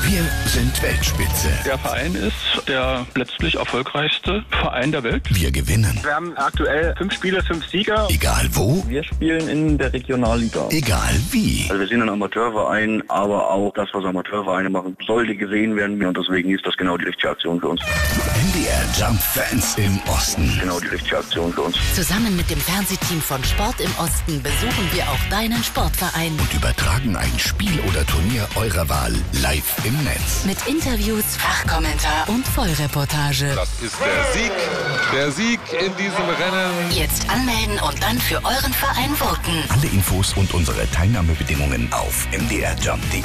Wir sind Weltspitze. Der Verein ist der letztlich erfolgreichste Verein der Welt. Wir gewinnen. Wir haben aktuell 5 Spiele, 5 Sieger. Egal wo. Wir spielen in der Regionalliga. Egal wie. Also wir sind ein Amateurverein, aber auch das, was Amateurvereine machen, sollte gesehen werden. Und deswegen ist das genau die richtige Aktion für uns. MDR Jump Fans im Osten. Genau die richtige Aktion für uns. Zusammen mit dem Fernsehteam von Sport im Osten besuchen wir auch deinen Sportverein. Und übertragen ein Spiel oder Turnier eurer Wahl live im Netz. Mit Interviews, Fachkommentar und Vollreportage. Das ist der Sieg in diesem Rennen. Jetzt anmelden und dann für euren Verein voten. Alle Infos und unsere Teilnahmebedingungen auf mdrjump.de.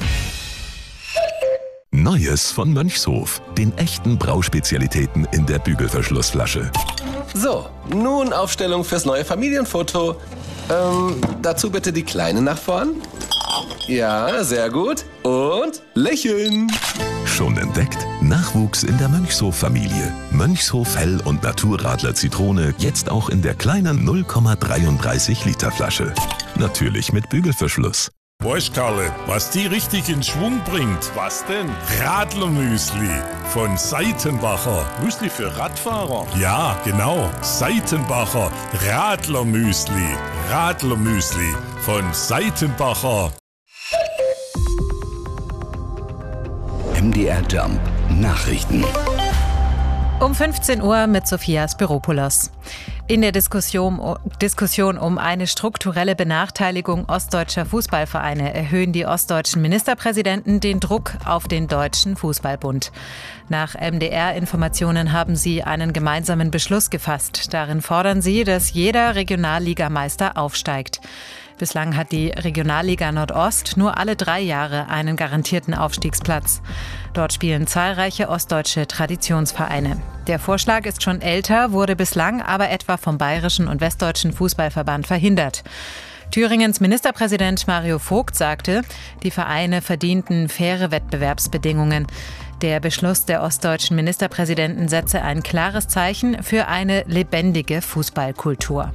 Neues von Mönchshof. Den echten Brauspezialitäten in der Bügelverschlussflasche. So, nun Aufstellung fürs neue Familienfoto. Dazu bitte die Kleine nach vorn. Ja, sehr gut. Und lächeln. Schon entdeckt? Nachwuchs in der Mönchshof-Familie. Mönchshof Hell- und Naturradler Zitrone jetzt auch in der kleinen 0,33 Liter Flasche. Natürlich mit Bügelverschluss. Weißt Karle, was die richtig in Schwung bringt? Was denn? Radlermüsli von Seitenbacher. Müsli für Radfahrer? Ja, genau. Seitenbacher Radlermüsli. Radlermüsli von Seitenbacher. MDR Jump Nachrichten. Um 15 Uhr mit Sophia Spiropoulos. In der Diskussion um eine strukturelle Benachteiligung ostdeutscher Fußballvereine erhöhen die ostdeutschen Ministerpräsidenten den Druck auf den Deutschen Fußballbund. Nach MDR-Informationen haben sie einen gemeinsamen Beschluss gefasst. Darin fordern sie, dass jeder Regionalligameister aufsteigt. Bislang hat die Regionalliga Nordost nur alle 3 Jahre einen garantierten Aufstiegsplatz. Dort spielen zahlreiche ostdeutsche Traditionsvereine. Der Vorschlag ist schon älter, wurde bislang aber etwa vom Bayerischen und Westdeutschen Fußballverband verhindert. Thüringens Ministerpräsident Mario Vogt sagte, die Vereine verdienten faire Wettbewerbsbedingungen. Der Beschluss der ostdeutschen Ministerpräsidenten setze ein klares Zeichen für eine lebendige Fußballkultur.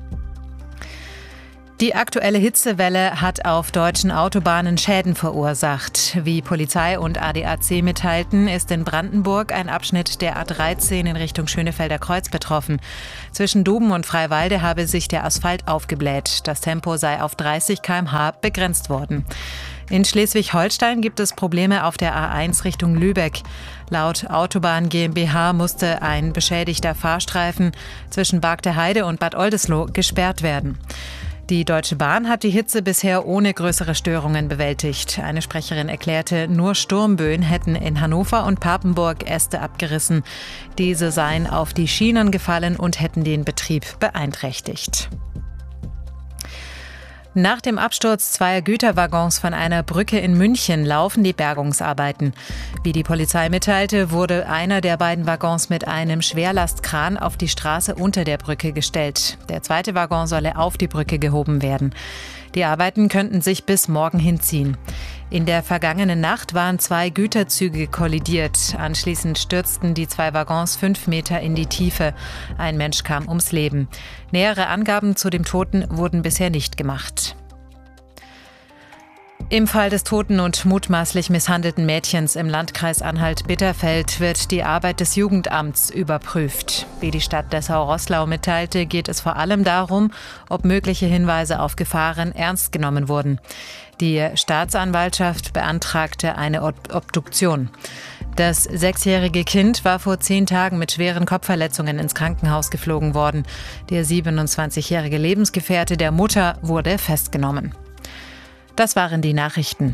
Die aktuelle Hitzewelle hat auf deutschen Autobahnen Schäden verursacht. Wie Polizei und ADAC mitteilten, ist in Brandenburg ein Abschnitt der A13 in Richtung Schönefelder Kreuz betroffen. Zwischen Duben und Freiwalde habe sich der Asphalt aufgebläht. Das Tempo sei auf 30 km/h begrenzt worden. In Schleswig-Holstein gibt es Probleme auf der A1 Richtung Lübeck. Laut Autobahn GmbH musste ein beschädigter Fahrstreifen zwischen Bargteheide und Bad Oldesloe gesperrt werden. Die Deutsche Bahn hat die Hitze bisher ohne größere Störungen bewältigt. Eine Sprecherin erklärte, nur Sturmböen hätten in Hannover und Papenburg Äste abgerissen. Diese seien auf die Schienen gefallen und hätten den Betrieb beeinträchtigt. Nach dem Absturz 2 Güterwaggons von einer Brücke in München laufen die Bergungsarbeiten. Wie die Polizei mitteilte, wurde einer der beiden Waggons mit einem Schwerlastkran auf die Straße unter der Brücke gestellt. Der zweite Waggon solle auf die Brücke gehoben werden. Die Arbeiten könnten sich bis morgen hinziehen. In der vergangenen Nacht waren 2 Güterzüge kollidiert. Anschließend stürzten die 2 Waggons 5 Meter in die Tiefe. Ein Mensch kam ums Leben. Nähere Angaben zu dem Toten wurden bisher nicht gemacht. Im Fall des toten und mutmaßlich misshandelten Mädchens im Landkreis Anhalt-Bitterfeld wird die Arbeit des Jugendamts überprüft. Wie die Stadt Dessau-Roßlau mitteilte, geht es vor allem darum, ob mögliche Hinweise auf Gefahren ernst genommen wurden. Die Staatsanwaltschaft beantragte eine Obduktion. Das 6-jährige Kind war vor 10 Tagen mit schweren Kopfverletzungen ins Krankenhaus geflogen worden. Der 27-jährige Lebensgefährte der Mutter wurde festgenommen. Das waren die Nachrichten.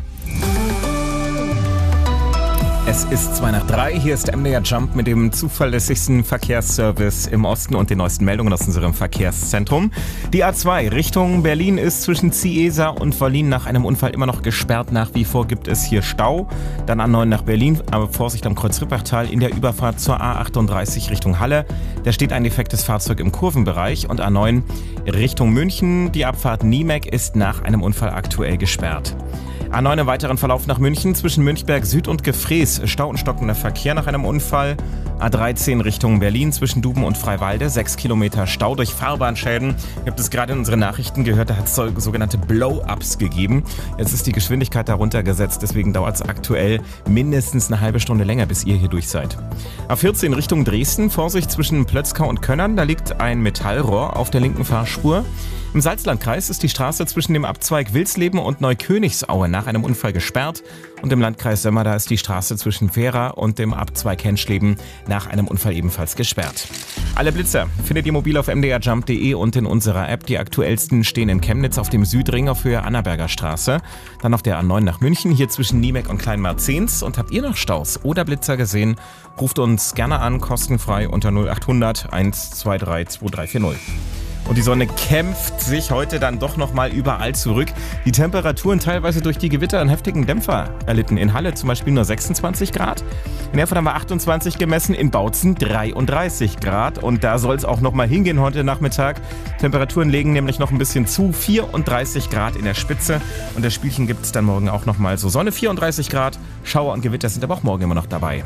Es ist 2:03, hier ist MDR Jump mit dem zuverlässigsten Verkehrsservice im Osten und den neuesten Meldungen aus unserem Verkehrszentrum. Die A2 Richtung Berlin ist zwischen Ciesa und Wollin nach einem Unfall immer noch gesperrt. Nach wie vor gibt es hier Stau. Dann A9 nach Berlin, aber Vorsicht am Kreuz Rippachtal in der Überfahrt zur A38 Richtung Halle. Da steht ein defektes Fahrzeug im Kurvenbereich und A9 Richtung München. Die Abfahrt Niemek ist nach einem Unfall aktuell gesperrt. A9 im weiteren Verlauf nach München zwischen Münchberg Süd und Gefrees. Stau und stockender Verkehr nach einem Unfall. A13 Richtung Berlin zwischen Duben und Freiwalde. 6 Kilometer Stau durch Fahrbahnschäden. Ihr habt es gerade in unseren Nachrichten gehört, da hat es sogenannte Blow-Ups gegeben. Jetzt ist die Geschwindigkeit darunter gesetzt, deswegen dauert es aktuell mindestens eine halbe Stunde länger, bis ihr hier durch seid. A14 Richtung Dresden. Vorsicht zwischen Plötzkau und Könnern. Da liegt ein Metallrohr auf der linken Fahrspur. Im Salzlandkreis ist die Straße zwischen dem Abzweig Wilsleben und Neukönigsau nach einem Unfall gesperrt. Und im Landkreis Sömmer, da ist die Straße zwischen Vera und dem Abzweig Henschleben nach einem Unfall ebenfalls gesperrt. Alle Blitzer findet ihr mobil auf mdrjump.de und in unserer App. Die aktuellsten stehen in Chemnitz auf dem Südring auf Höhe Annaberger Straße. Dann auf der A9 nach München, hier zwischen Niemek und Kleinmarzens. Und habt ihr noch Staus oder Blitzer gesehen? Ruft uns gerne an, kostenfrei unter 0800 123 2340. Und die Sonne kämpft sich heute dann doch nochmal überall zurück. Die Temperaturen teilweise durch die Gewitter einen heftigen Dämpfer erlitten. In Halle zum Beispiel nur 26 Grad. In Erfurt haben wir 28 gemessen, in Bautzen 33 Grad. Und da soll es auch nochmal hingehen heute Nachmittag. Temperaturen legen nämlich noch ein bisschen zu. 34 Grad in der Spitze. Und das Spielchen gibt es dann morgen auch nochmal so. Sonne 34 Grad, Schauer und Gewitter sind aber auch morgen immer noch dabei.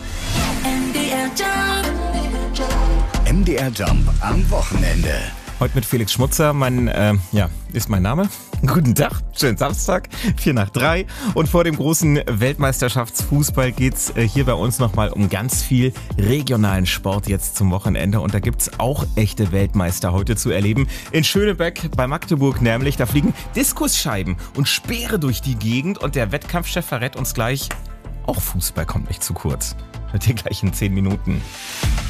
MDR Jump am Wochenende. Heute mit Felix Schmutzer, ist mein Name. Guten Tag, schönen Samstag, 2:45. Und vor dem großen Weltmeisterschaftsfußball geht's hier bei uns nochmal um ganz viel regionalen Sport jetzt zum Wochenende. Und da gibt's auch echte Weltmeister heute zu erleben. In Schönebeck bei Magdeburg nämlich, da fliegen Diskusscheiben und Speere durch die Gegend. Und der Wettkampfchef verrät uns gleich, auch Fußball kommt nicht zu kurz. Hört ihr gleich in 10 Minuten.